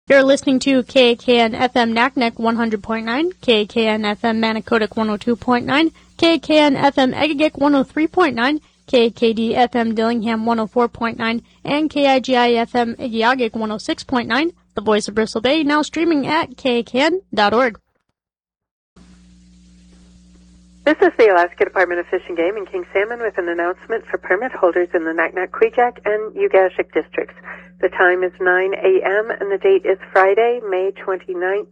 You're listening to KKN FM Naknek 100.9, KKN FM Manicodic 102.9, KKN FM Egegik 103.9, KKD FM Dillingham 104.9, and KIGI FM Igiagik 106.9, the voice of Bristol Bay, now streaming at kkn.org. This is the Alaska Department of Fish and Game in King Salmon with an announcement for permit holders in the Naknek, Kvichak, and Ugashik districts. The time is 9 a.m. and the date is Friday, May 29th,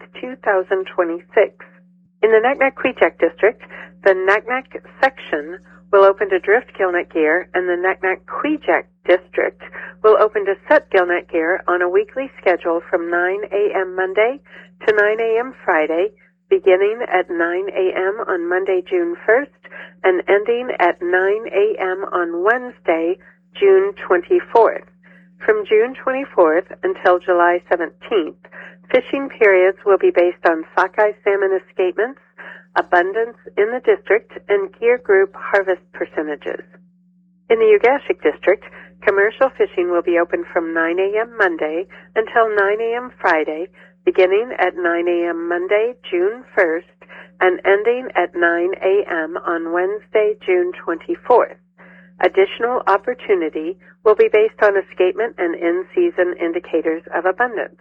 2026. In the Naknek, Kvichak district, the Naknek section will open to drift gillnet gear, and the Naknek, Kvichak district will open to set gillnet gear on a weekly schedule from 9 a.m. Monday to 9 a.m. Friday, beginning at 9 a.m. on Monday, June 1st, and ending at 9 a.m. on Wednesday, June 24th. From June 24th until July 17th, fishing periods will be based on sockeye salmon escapements, abundance in the district, and gear group harvest percentages. In the Ugashik district, commercial fishing will be open from 9 a.m. Monday until 9 a.m. Friday, beginning at 9 a.m. Monday, June 1st, and ending at 9 a.m. on Wednesday, June 24th. Additional opportunity will be based on escapement and in-season indicators of abundance.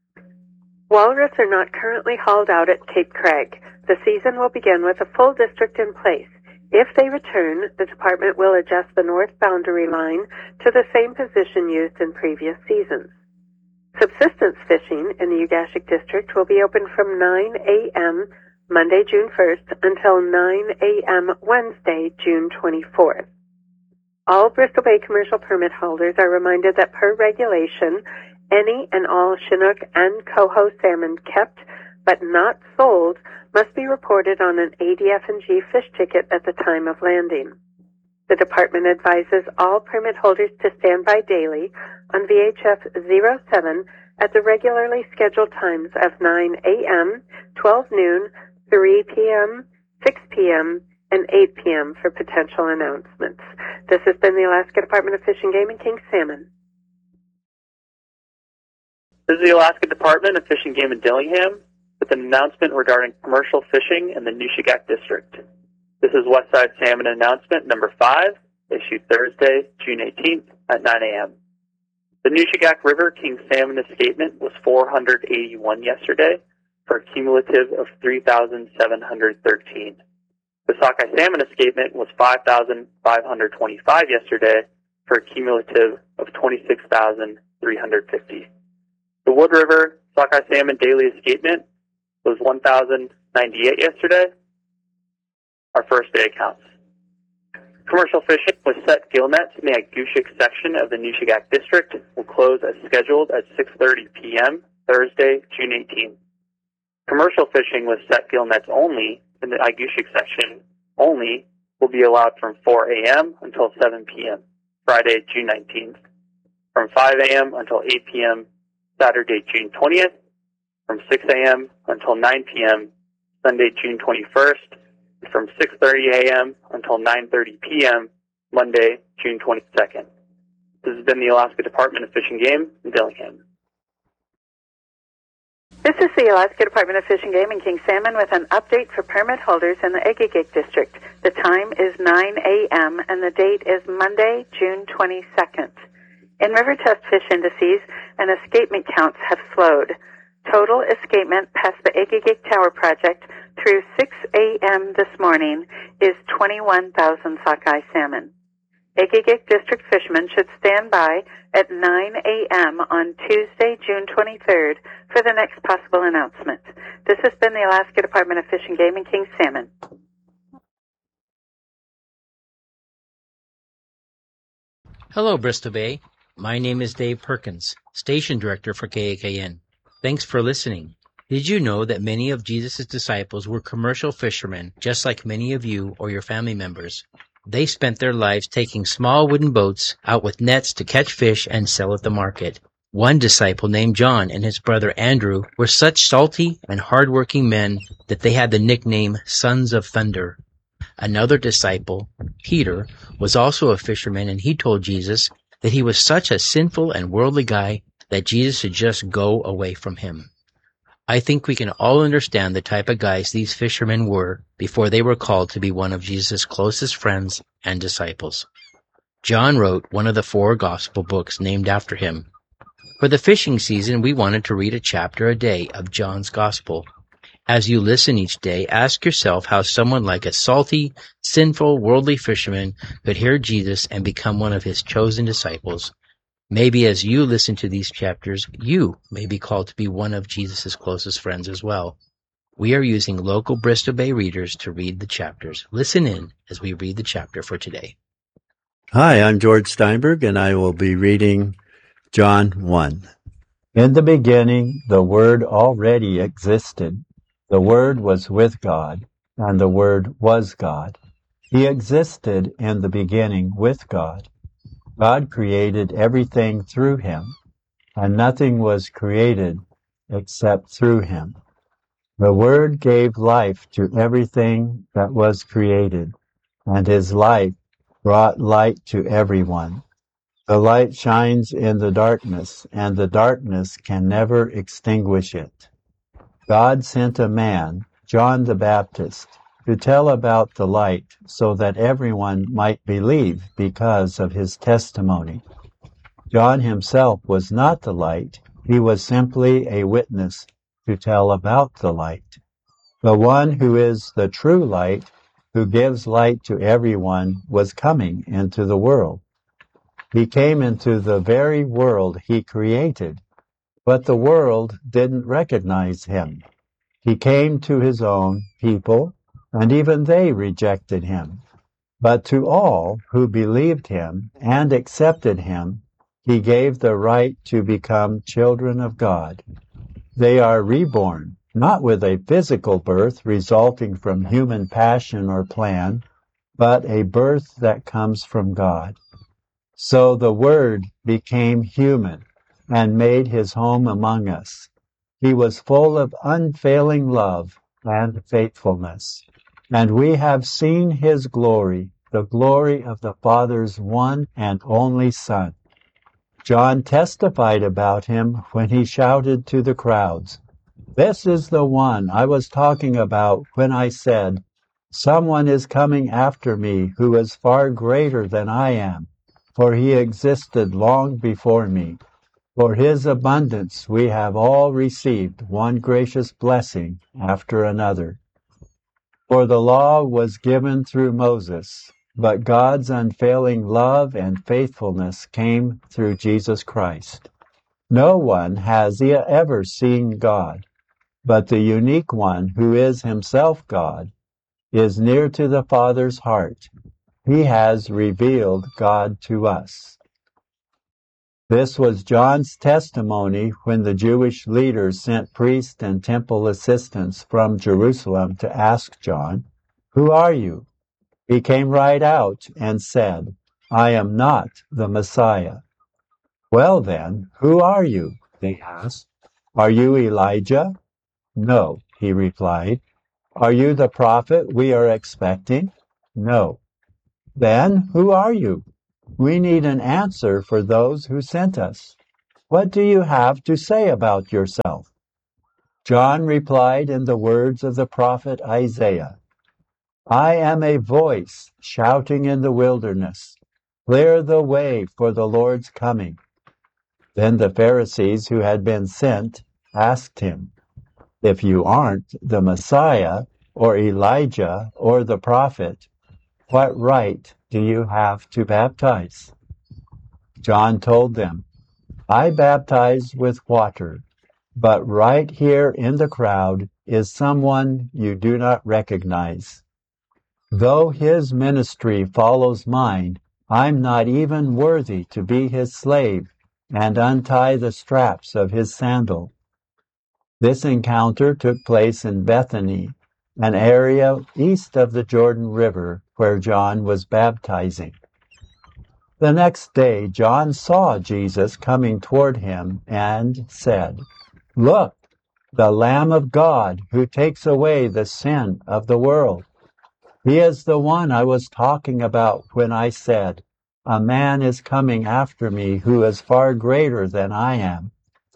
Walrus are not currently hauled out at Cape Craig. The season will begin with a full district in place. If they return, the department will adjust the north boundary line to the same position used in previous seasons. Subsistence fishing in the Ugashik district will be open from 9 a.m. Monday, June 1st until 9 a.m. Wednesday, June 24th. All Bristol Bay commercial permit holders are reminded that per regulation, any and all Chinook and coho salmon kept but not sold must be reported on an ADF&G fish ticket at the time of landing. The department advises all permit holders to stand by daily on VHF 07 at the regularly scheduled times of 9 a.m., 12 noon, 3 p.m., 6 p.m., and 8 p.m. for potential announcements. This has been the Alaska Department of Fish and Game in King Salmon. This is the Alaska Department of Fish and Game in Dillingham with an announcement regarding commercial fishing in the Nushagak District. This is Westside Salmon announcement number 5, issued Thursday, June 18th at 9 a.m. The Nushagak River King Salmon escapement was 481 yesterday for a cumulative of 3,713. The sockeye salmon escapement was 5,525 yesterday for a cumulative of 26,350. The Wood River sockeye salmon daily escapement was 1,098 yesterday, our first day counts. Commercial fishing with set gill nets in the Agushik section of the Nushagak district will close as scheduled at 6:30 p.m. Thursday, June 18th. Commercial fishing with set gill nets only in the Agushik section only will be allowed from 4 a.m. until 7 p.m. Friday, June 19th. From 5 a.m. until 8 p.m. Saturday, June 20th. From 6 a.m. until 9 p.m. Sunday, June 21st. From 6:30 a.m. until 9:30 p.m. Monday, June 22nd. This has been the Alaska Department of Fish and Game in Dillingham. This is the Alaska Department of Fish and Game in King Salmon with an update for permit holders in the Egegik district. The time is 9 a.m. and the date is Monday, June 22nd. In river test fish indices, and escapement counts have slowed. Total escapement past the Egegik Tower project through 6 a.m. this morning is 21,000 sockeye salmon. Egegik district fishermen should stand by at 9 a.m. on Tuesday, June 23rd for the next possible announcement. This has been the Alaska Department of Fish and Game in King Salmon. Hello, Bristol Bay. My name is Dave Perkins, Station Director for KAKN. Thanks for listening. Did you know that many of Jesus' disciples were commercial fishermen, just like many of you or your family members? They spent their lives taking small wooden boats out with nets to catch fish and sell at the market. One disciple named John and his brother Andrew were such salty and hard-working men that they had the nickname Sons of Thunder. Another disciple, Peter, was also a fisherman, and he told Jesus that he was such a sinful and worldly guy that Jesus should just go away from him. I think we can all understand the type of guys these fishermen were before they were called to be one of Jesus' closest friends and disciples. John wrote one of the 4 gospel books named after him. For the fishing season, we wanted to read a chapter a day of John's gospel. As you listen each day, ask yourself how someone like a salty, sinful, worldly fisherman could hear Jesus and become one of his chosen disciples. Maybe as you listen to these chapters, you may be called to be one of Jesus' closest friends as well. We are using local Bristol Bay readers to read the chapters. Listen in as we read the chapter for today. Hi, I'm George Steinberg, and I will be reading John 1. In the beginning, the Word already existed. The Word was with God, and the Word was God. He existed in the beginning with God. God created everything through him, and nothing was created except through him. The Word gave life to everything that was created, and his life brought light to everyone. The light shines in the darkness, and the darkness can never extinguish it. God sent a man, John the Baptist, to tell about the light so that everyone might believe because of his testimony. John himself was not the light. He was simply a witness to tell about the light. The one who is the true light, who gives light to everyone, was coming into the world. He came into the very world he created, but the world didn't recognize him. He came to his own people, and even they rejected him. But to all who believed him and accepted him, he gave the right to become children of God. They are reborn, not with a physical birth resulting from human passion or plan, but a birth that comes from God. So the Word became human and made his home among us. He was full of unfailing love and faithfulness. And we have seen his glory, the glory of the Father's one and only Son. John testified about him when he shouted to the crowds, "This is the one I was talking about when I said, 'Someone is coming after me who is far greater than I am, for he existed long before me.' For his abundance we have all received one gracious blessing after another. For the law was given through Moses, but God's unfailing love and faithfulness came through Jesus Christ. No one has ever seen God, but the unique one who is himself God is near to the Father's heart. He has revealed God to us." This was John's testimony when the Jewish leaders sent priests and temple assistants from Jerusalem to ask John, "Who are you?" He came right out and said, "I am not the Messiah." "Well then, who are you?" they asked. "Are you Elijah?" "No," he replied. "Are you the prophet we are expecting?" "No." "Then who are you? We need an answer for those who sent us. What do you have to say about yourself?" John replied in the words of the prophet Isaiah, "I am a voice shouting in the wilderness, 'Clear the way for the Lord's coming.'" Then the Pharisees who had been sent asked him, "If you aren't the Messiah or Elijah or the prophet, what right do you have to baptize?" John told them, "I baptize with water, but right here in the crowd is someone you do not recognize. Though his ministry follows mine, I'm not even worthy to be his slave and untie the straps of his sandal." This encounter took place in Bethany, an area east of the Jordan River where John was baptizing. The next day, John saw Jesus coming toward him and said, "Look, the Lamb of God who takes away the sin of the world. He is the one I was talking about when I said, 'A man is coming after me who is far greater than I am,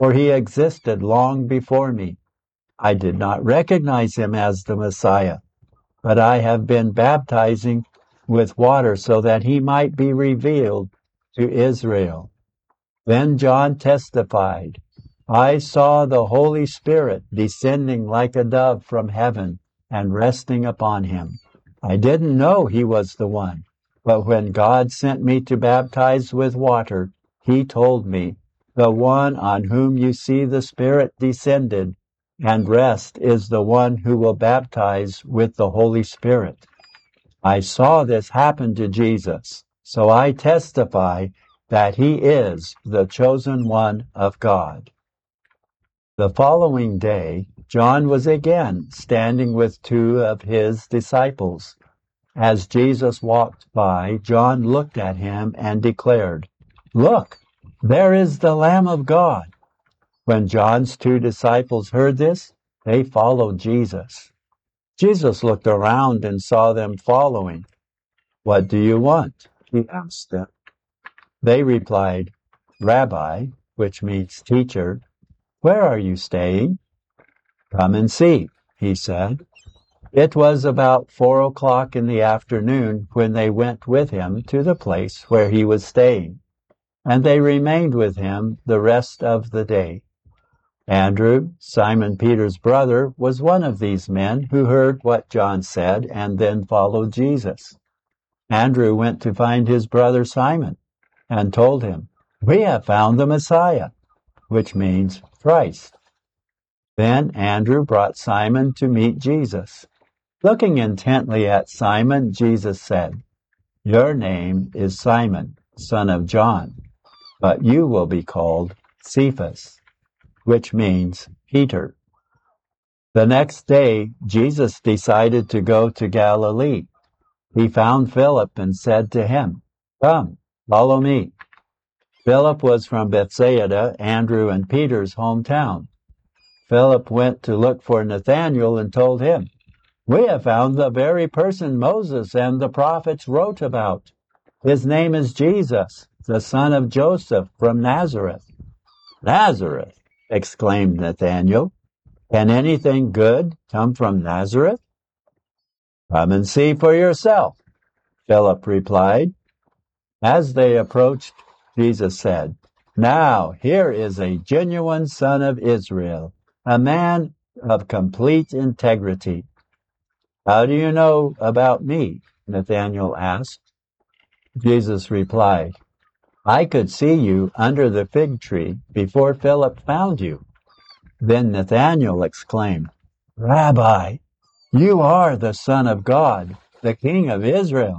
for he existed long before me. I did not recognize him as the Messiah, but I have been baptizing with water so that he might be revealed to Israel." Then John testified, "I saw the Holy Spirit descending like a dove from heaven and resting upon him. I didn't know he was the one, but when God sent me to baptize with water, he told me, 'The one on whom you see the Spirit descended and rest is the one who will baptize with the Holy Spirit.' I saw this happen to Jesus, so I testify that he is the chosen one of God." The following day, John was again standing with two of his disciples. As Jesus walked by, John looked at him and declared, "Look, there is the Lamb of God." When John's two disciples heard this, they followed Jesus. Jesus looked around and saw them following. "What do you want?" he asked them. They replied, "Rabbi," which means teacher, "where are you staying?" "Come and see," he said. It was about 4:00 in the afternoon when they went with him to the place where he was staying, and they remained with him the rest of the day. Andrew, Simon Peter's brother, was one of these men who heard what John said and then followed Jesus. Andrew went to find his brother Simon and told him, "We have found the Messiah," which means Christ. Then Andrew brought Simon to meet Jesus. Looking intently at Simon, Jesus said, "Your name is Simon, son of John, but you will be called Cephas," which means Peter. The next day, Jesus decided to go to Galilee. He found Philip and said to him, "Come, follow me." Philip was from Bethsaida, Andrew and Peter's hometown. Philip went to look for Nathanael and told him, "We have found the very person Moses and the prophets wrote about. His name is Jesus, the son of Joseph from Nazareth." "Nazareth!" exclaimed Nathanael. "Can anything good come from Nazareth?" "Come and see for yourself," Philip replied. As they approached, Jesus said, "Now here is a genuine son of Israel, a man of complete integrity." "How do you know about me?" Nathanael asked. Jesus replied, "I could see you under the fig tree before Philip found you." Then Nathanael exclaimed, "Rabbi, you are the Son of God, the King of Israel."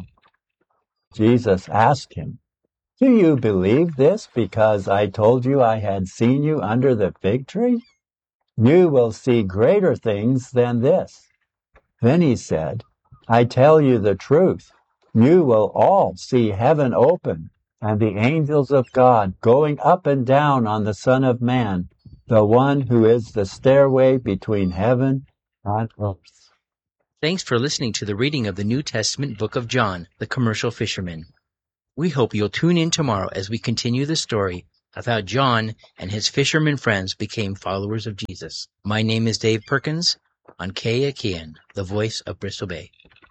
Jesus asked him, "Do you believe this because I told you I had seen you under the fig tree? You will see greater things than this." Then he said, "I tell you the truth. You will all see heaven open and the angels of God going up and down on the Son of Man, the one who is the stairway between heaven and earth." Thanks for listening to the reading of the New Testament book of John, the Commercial Fisherman. We hope you'll tune in tomorrow as we continue the story of how John and his fisherman friends became followers of Jesus. My name is Dave Perkins on KAKN, the voice of Bristol Bay.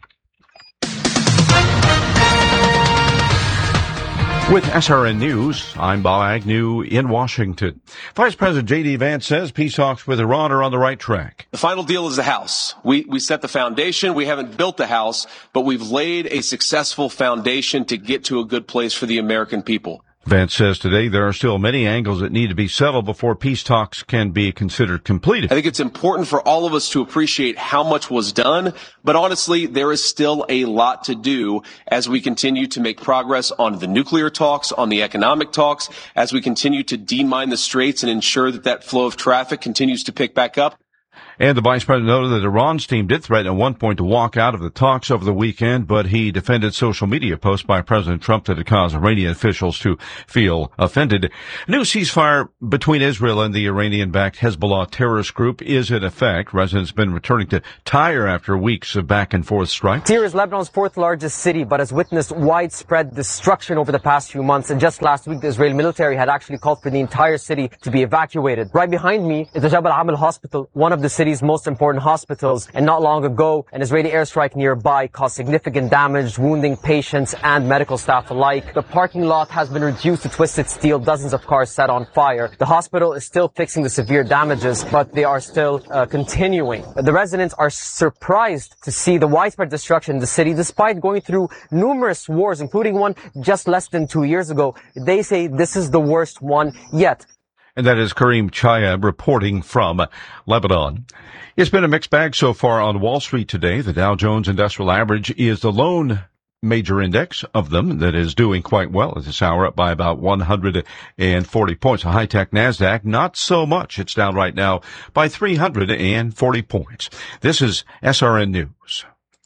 With SRN News, I'm Bob Agnew in Washington. Vice President J.D. Vance says peace talks with Iran are on the right track. The final deal is the house. We set the foundation. We haven't built the house, but we've laid a successful foundation to get to a good place for the American people. Vance says today there are still many angles that need to be settled before peace talks can be considered completed. I think it's important for all of us to appreciate how much was done, but honestly, there is still a lot to do as we continue to make progress on the nuclear talks, on the economic talks, as we continue to demine the straits and ensure that that flow of traffic continues to pick back up. And the vice president noted that Iran's team did threaten at one point to walk out of the talks over the weekend, but he defended social media posts by President Trump that had caused Iranian officials to feel offended. A new ceasefire between Israel and the Iranian-backed Hezbollah terrorist group is in effect. Residents have been returning to Tyre after weeks of back-and-forth strikes. Tyre is Lebanon's fourth largest city, but has witnessed widespread destruction over the past few months. And just last week, the Israeli military had actually called for the entire city to be evacuated. Right behind me is the Jabal Amal Hospital, one of the city's most important hospitals. And not long ago, an Israeli airstrike nearby caused significant damage, wounding patients and medical staff alike. The parking lot has been reduced to twisted steel, dozens of cars set on fire. The hospital is still fixing the severe damages, but they are still continuing. The residents are surprised to see the widespread destruction in the city, despite going through numerous wars, including one just less than 2 years ago. They say this is the worst one yet. And that is Kareem Chayeb reporting from Lebanon. It's been a mixed bag so far on Wall Street today. The Dow Jones Industrial Average is the lone major index of them that is doing quite well at this hour, up by about 140 points. The high-tech NASDAQ, not so much. It's down right now by 340 points. This is SRN News.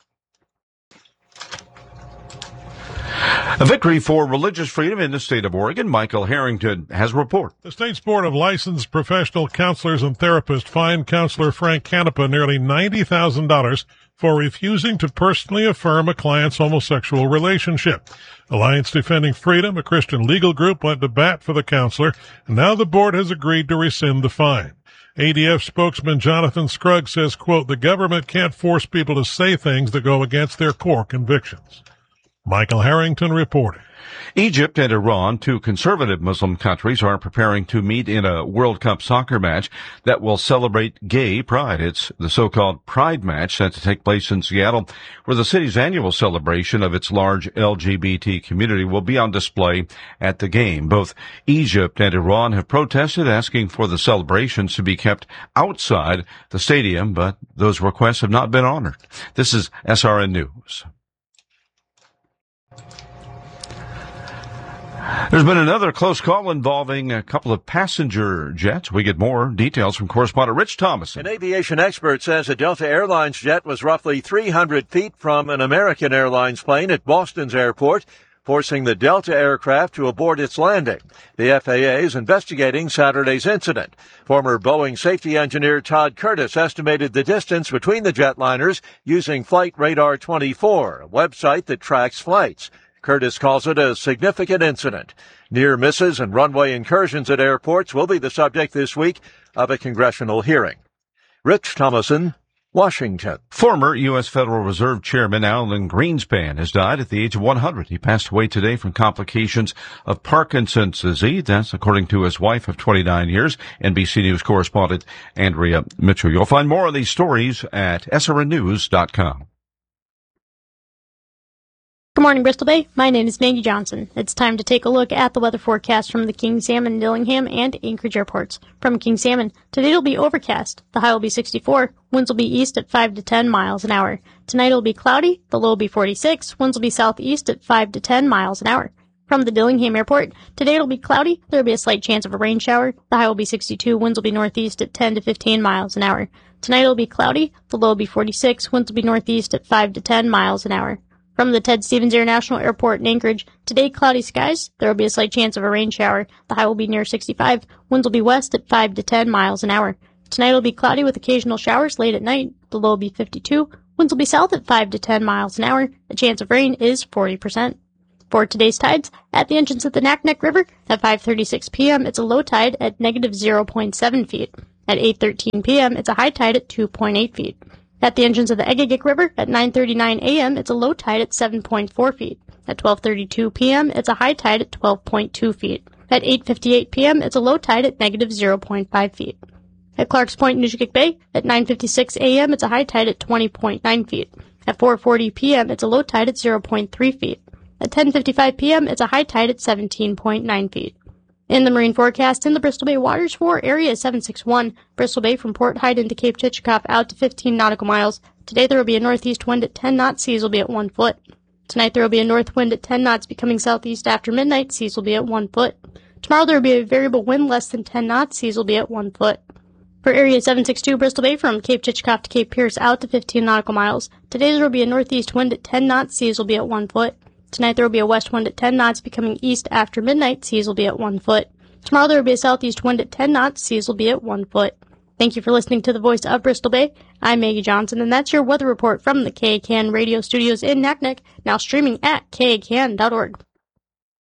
A victory for religious freedom in the state of Oregon. Michael Harrington has a report. The state's Board of Licensed Professional Counselors and Therapists fined counselor Frank Canepa nearly $90,000 for refusing to personally affirm a client's homosexual relationship. Alliance Defending Freedom, a Christian legal group, went to bat for the counselor, and now the board has agreed to rescind the fine. ADF spokesman Jonathan Scruggs says, quote, the government can't force people to say things that go against their core convictions. Michael Harrington reporting. Egypt and Iran, two conservative Muslim countries, are preparing to meet in a World Cup soccer match that will celebrate gay pride. It's the so-called Pride match set to take place in Seattle, where the city's annual celebration of its large LGBT community will be on display at the game. Both Egypt and Iran have protested, asking for the celebrations to be kept outside the stadium, but those requests have not been honored. This is SRN News. There's been another close call involving a couple of passenger jets. We get more details from correspondent Rich Thomas. An aviation expert says a Delta Airlines jet was roughly 300 feet from an American Airlines plane at Boston's airport, forcing the Delta aircraft to abort its landing. The FAA is investigating Saturday's incident. Former Boeing safety engineer Todd Curtis estimated the distance between the jetliners using Flight Radar 24, a website that tracks flights. Curtis calls it a significant incident. Near misses and runway incursions at airports will be the subject this week of a congressional hearing. Rich Thomason, Washington. Former U.S. Federal Reserve Chairman Alan Greenspan has died at the age of 100. He passed away today from complications of Parkinson's disease. That's according to his wife of 29 years, NBC News correspondent Andrea Mitchell. You'll find more of these stories at srnnews.com. Good morning, Bristol Bay. My name is Maggie Johnson. It's time to take a look at the weather forecast from the King Salmon, Dillingham, and Anchorage airports. From King Salmon, today it'll be overcast. The high will be 64. Winds will be east at 5 to 10 miles an hour. Tonight it'll be cloudy. The low will be 46. Winds will be southeast at 5 to 10 miles an hour. From the Dillingham airport, today it'll be cloudy. There will be a slight chance of a rain shower. The high will be 62. Winds will be northeast at 10 to 15 miles an hour. Tonight it'll be cloudy. The low will be 46. Winds will be northeast at 5 to 10 miles an hour. From the Ted Stevens International Airport in Anchorage, today cloudy skies. There will be a slight chance of a rain shower. The high will be near 65. Winds will be west at 5 to 10 miles an hour. Tonight will be cloudy with occasional showers late at night. The low will be 52. Winds will be south at 5 to 10 miles an hour. The chance of rain is 40%. For today's tides, at the entrance of the Naknek River, at 5:36 p.m., it's a low tide at negative 0.7 feet. At 8:13 p.m., it's a high tide at 2.8 feet. At the entrance of the Egegik River, at 9:39 a.m., it's a low tide at 7.4 feet. At 12:32 p.m., it's a high tide at 12.2 feet. At 8:58 p.m., it's a low tide at negative 0.5 feet. At Clarks Point, Nujikik Bay, at 9:56 a.m., it's a high tide at 20.9 feet. At 4:40 p.m., it's a low tide at 0.3 feet. At 10:55 p.m., it's a high tide at 17.9 feet. In the marine forecast, in the Bristol Bay waters for Area 761, Bristol Bay from Port Hyden to Cape Chichikov out to 15 nautical miles. Today there will be a northeast wind at 10 knots, seas will be at 1 foot. Tonight there will be a north wind at 10 knots becoming southeast after midnight, seas will be at 1 foot. Tomorrow there will be a variable wind less than 10 knots, seas will be at 1 foot. For Area 762 Bristol Bay from Cape Chitchcraft to Cape Pierce out to 15 nautical miles. Today there will be a northeast wind at 10 knots, seas will be at 1 foot. Tonight there will be a west wind at 10 knots, becoming east after midnight, seas will be at 1 foot. Tomorrow there will be a southeast wind at 10 knots, seas will be at 1 foot. Thank you for listening to the Voice of Bristol Bay. I'm Maggie Johnson, and that's your weather report from the KAKN radio studios in Naknek, now streaming at KAKN.org.